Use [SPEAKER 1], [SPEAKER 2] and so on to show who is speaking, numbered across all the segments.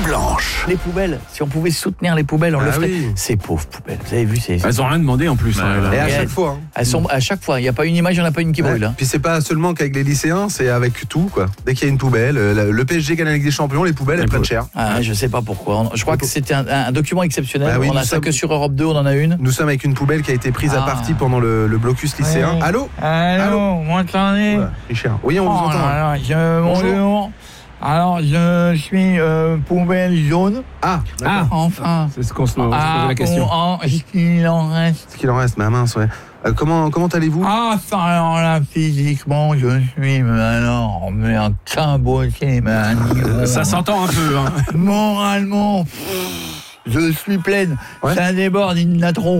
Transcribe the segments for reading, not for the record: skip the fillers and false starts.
[SPEAKER 1] Blanche.
[SPEAKER 2] Les poubelles, si on pouvait soutenir les poubelles, on le ferait.
[SPEAKER 3] Oui.
[SPEAKER 2] Ces pauvres poubelles, vous avez vu,
[SPEAKER 4] Elles n'ont rien demandé en plus.
[SPEAKER 3] Et à chaque fois.
[SPEAKER 2] Elles sont à chaque fois. Il n'y a pas une image, il n'y en a pas une qui brûle. Hein.
[SPEAKER 3] Puis c'est pas seulement qu'avec les lycéens, c'est avec tout, quoi. Dès qu'il y a une poubelle, le PSG gagne la Ligue des Champions, les poubelles, elles prennent cher.
[SPEAKER 2] Ah, je sais pas pourquoi. Je crois que c'était un document exceptionnel.
[SPEAKER 3] Bah oui,
[SPEAKER 2] on a ça que sur Europe 2, on en a une.
[SPEAKER 3] Nous sommes avec une poubelle qui a été prise à partie pendant le blocus lycéen.
[SPEAKER 2] Ouais.
[SPEAKER 3] Allô,
[SPEAKER 2] vous m'entendez?
[SPEAKER 3] Voilà, Richard. Oui, on vous entend.
[SPEAKER 2] Bonjour. Alors, je suis poubelle jaune.
[SPEAKER 3] Ah,
[SPEAKER 2] Enfin.
[SPEAKER 4] C'est ce qu'on se pose la question.
[SPEAKER 2] Est-ce qu'il en reste?
[SPEAKER 3] ce qu'il en reste, ma mince, ouais. Comment allez-vous?
[SPEAKER 2] Ça, alors là, physiquement, je suis, mais un cabotier,
[SPEAKER 4] Ça s'entend un peu. Hein.
[SPEAKER 2] Moralement, je suis pleine.
[SPEAKER 3] Ouais.
[SPEAKER 2] Ça déborde, il y en a trop.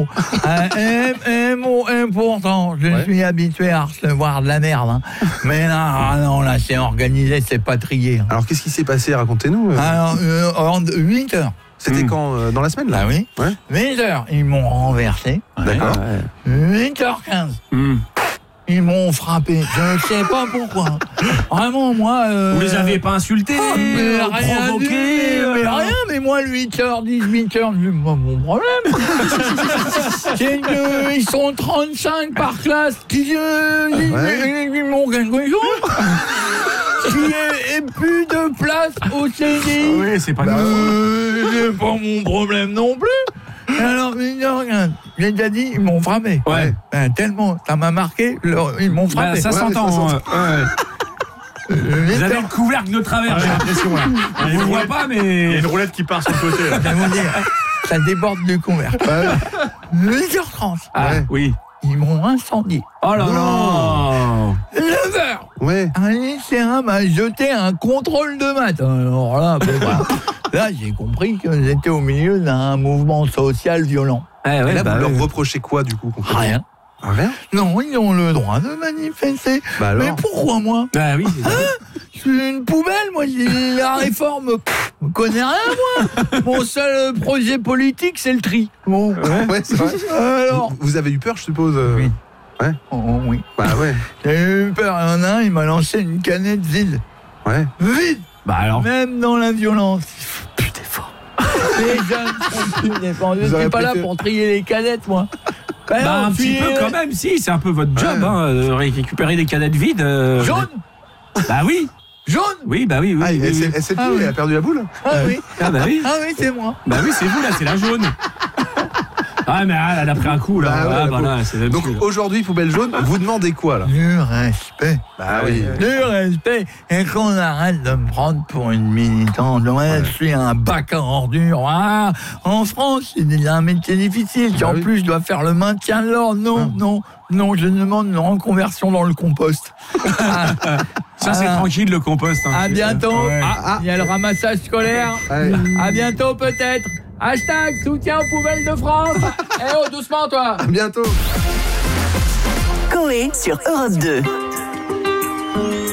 [SPEAKER 2] Et pourtant, je suis habitué à recevoir de la merde. Hein. Mais là, là, c'est organisé, c'est pas trié.
[SPEAKER 3] Alors, qu'est-ce qui s'est passé? Racontez-nous.
[SPEAKER 2] Alors, 8 heures.
[SPEAKER 3] C'était quand? Dans la semaine, là?
[SPEAKER 2] Ah oui.
[SPEAKER 3] Ouais.
[SPEAKER 2] 8 heures, ils m'ont renversé.
[SPEAKER 3] D'accord.
[SPEAKER 2] 8h15. Ils m'ont frappé. Je ne sais pas pourquoi. Vraiment, moi...
[SPEAKER 4] Vous les avez pas insultés, provoqués
[SPEAKER 2] mais moi, 8h, 18h, c'est pas mon problème. C'est qu'ils sont 35 par classe qui m'ont quelque chose. Qui est plus de place au CDI.
[SPEAKER 4] Oui, c'est pas grave.
[SPEAKER 2] C'est pas mon problème non plus. Alors, regarde, j'ai déjà dit, ils m'ont frappé.
[SPEAKER 4] Ouais.
[SPEAKER 2] Tellement, ça m'a marqué, ils m'ont frappé.
[SPEAKER 4] Ça s'entend.
[SPEAKER 3] ça s'entend.
[SPEAKER 4] Vous avez le couvercle de travers, j'ai l'impression. Là. On ne le voit pas, mais...
[SPEAKER 1] Il y a une roulette qui part sur le côté. Là.
[SPEAKER 2] Je vais vous dire, ça déborde du couvercle. 8h30.
[SPEAKER 4] Ah, oui.
[SPEAKER 2] Ils m'ont incendié.
[SPEAKER 4] Oh là là.
[SPEAKER 2] 9h.
[SPEAKER 3] Ouais.
[SPEAKER 2] Un lycéen m'a jeté un contrôle de maths. Alors là, là j'ai compris que j'étais au milieu d'un mouvement social violent.
[SPEAKER 3] Et là, vous leur reprochez quoi, du coup?
[SPEAKER 2] Rien.
[SPEAKER 3] Rien?
[SPEAKER 2] Non, ils ont le droit de manifester.
[SPEAKER 3] Bah alors?
[SPEAKER 2] Mais pourquoi moi?
[SPEAKER 4] Ah oui.
[SPEAKER 2] Je suis une poubelle, moi. La réforme, je connais rien, moi. Mon seul projet politique, c'est le tri. Bon.
[SPEAKER 3] Ouais, c'est vrai.
[SPEAKER 2] Alors.
[SPEAKER 3] Vous avez eu peur, je suppose?
[SPEAKER 2] Oui.
[SPEAKER 3] Ouais.
[SPEAKER 2] Oh, oui.
[SPEAKER 3] Bah ouais.
[SPEAKER 2] J'ai eu peur. Il y en a un, il m'a lancé une canette vide.
[SPEAKER 3] Ouais.
[SPEAKER 2] Vide.
[SPEAKER 4] Bah alors.
[SPEAKER 2] Même dans la violence. Plus d'efforts. Les jeunes font plus d'efforts. Je ne suis pas là pour trier les canettes, moi.
[SPEAKER 4] Bah un petit peu quand même, si, c'est un peu votre job, hein, récupérer des canettes vides.
[SPEAKER 2] Jaune.
[SPEAKER 4] Bah oui.
[SPEAKER 2] Jaune.
[SPEAKER 4] Oui, bah oui.
[SPEAKER 3] Ah, elle a perdu la boule?
[SPEAKER 2] Ah oui.
[SPEAKER 4] Ah bah oui.
[SPEAKER 2] Ah oui, c'est moi.
[SPEAKER 4] Bah oui, c'est vous là, c'est la jaune. Ah mais elle a pris un coup là.
[SPEAKER 3] Bah ouais,
[SPEAKER 4] là, c'est
[SPEAKER 3] donc aujourd'hui, poubelle jaune, vous demandez quoi là?
[SPEAKER 2] Du respect.
[SPEAKER 3] Bah oui.
[SPEAKER 2] Du respect. Et qu'on arrête de me prendre pour une militante. Ouais, je suis un bac à ordures. Ah, en France, c'est un métier difficile. Qui en plus doit faire le maintien de l'ordre. Non, je demande une reconversion dans le compost.
[SPEAKER 4] Ça c'est tranquille le compost. Hein,
[SPEAKER 2] à bientôt.
[SPEAKER 4] Ouais.
[SPEAKER 2] Il y a le ramassage scolaire.
[SPEAKER 3] Ouais.
[SPEAKER 2] À bientôt peut-être. Hashtag soutien aux poubelles de France. Eh oh, doucement toi.
[SPEAKER 3] À bientôt.
[SPEAKER 5] Coé sur Europe 2.